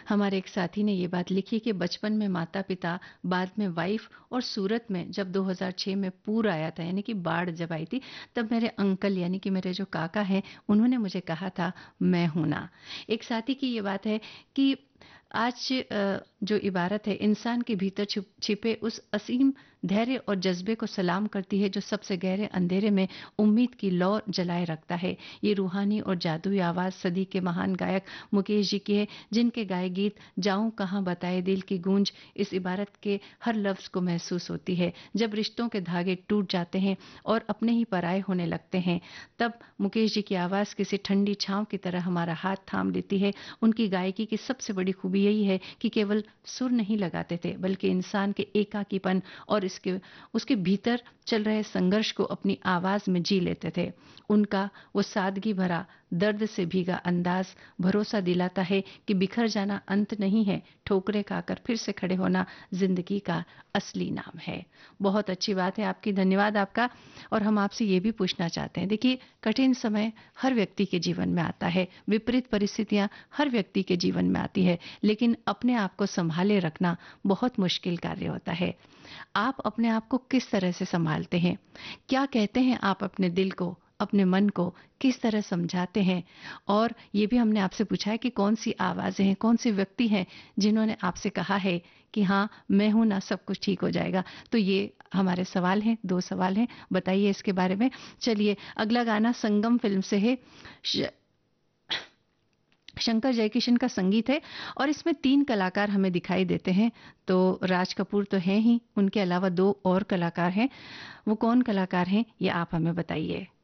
हमारे एक साथी ने ये बात लिखी कि बचपन में माता-पिता, बाद में वाइफ और सूरत में जब 2006 में पूर आया था, यानी कि बाढ़ जब आई थी, तब मेरे अंकल यानी कि मेरे जो काका हैं, उन्होंने मुझे कहा था, मैं हूँ ना। एक साथी की ये बात है कि आज जो इबारत है इंसान के भीतर छिपे उस असीम धैर्य और जज्बे को सलाम करती है जो सबसे गहरे अंधेरे में उम्मीद की लौ जलाए रखता है। ये रूहानी और जादुई आवाज़ सदी के महान गायक मुकेश जी की है, जिनके गाए गीत जाऊं कहाँ बताए दिल की गूंज इस इबारत के हर लफ्ज़ को महसूस होती है। जब रिश्तों के धागे टूट जाते हैं और अपने ही पराये होने लगते हैं, तब मुकेश जी की आवाज़ किसी ठंडी छांव की तरह हमारा हाथ थाम लेती है। उनकी गायकी की सबसे बड़ी खूबी यही है कि केवल सुर नहीं लगाते थे, बल्कि इंसान के एकाकीपन और इसके उसके भीतर चल रहे संघर्ष को अपनी आवाज में जी लेते थे। उनका वो सादगी भरा दर्द से भीगा अंदाज भरोसा दिलाता है कि बिखर जाना अंत नहीं है, ठोकरें खाकर फिर से खड़े होना जिंदगी का असली नाम है। बहुत अच्छी बात है आपकी, धन्यवाद आपका। और हम आपसे ये भी पूछना चाहते हैं, देखिए कठिन समय हर व्यक्ति के जीवन में आता है, विपरीत परिस्थितियां हर व्यक्ति के जीवन में आती है, लेकिन अपने आप को संभाले रखना बहुत मुश्किल कार्य होता है। आप अपने आप को किस तरह से संभालते हैं? क्या कहते हैं आप अपने दिल को, अपने मन को किस तरह समझाते हैं? और ये भी हमने आपसे पूछा है कि कौन सी आवाज़ें हैं, कौन से व्यक्ति हैं जिन्होंने आपसे कहा है कि हाँ, मैं हूँ ना, सब कुछ ठीक हो जाएगा। तो ये हमारे सवाल हैं, 2 सवाल हैं, बताइए इसके बारे में। चलिए अगला गाना संगम फ़िल्म से है। श शंकर जयकिशन का संगीत है और इसमें 3 कलाकार हमें दिखाई देते हैं। तो राज कपूर तो हैं ही, उनके अलावा 2 और कलाकार हैं। वो कौन कलाकार हैं, ये आप हमें बताइए।